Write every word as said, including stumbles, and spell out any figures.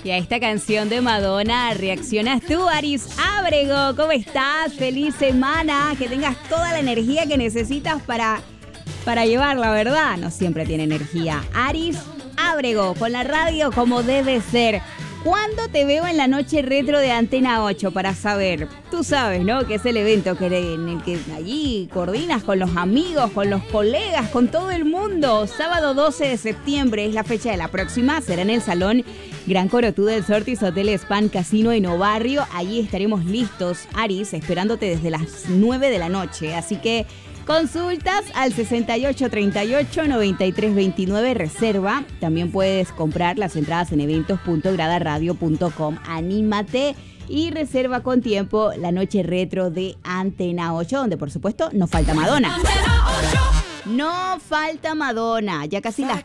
Y a esta canción de Madonna reaccionas tú, Aris Ábrego. ¿Cómo estás? Feliz semana. Que tengas toda la energía que necesitas para, para llevarla, ¿verdad? No siempre tiene energía. Aris Ábrego, con la radio como debe ser. ¿Cuándo te veo en la noche retro de Antena ocho para saber? Tú sabes, ¿no? Que es el evento que en el que allí coordinas con los amigos, con los colegas, con todo el mundo. Sábado doce de septiembre es la fecha de la próxima. Será en el Salón Gran Corotú del Sortis Hotel Span Casino en Obarrio. Allí estaremos listos, Aris, esperándote desde las nueve de la noche. Así que consultas al sesenta y ocho treinta y ocho noventa y tres veintinueve, reserva. También puedes comprar las entradas en eventos punto grada radio punto com. Anímate y reserva con tiempo la noche retro de Antena ocho, donde por supuesto no falta Madonna. No falta Madonna, ya casi las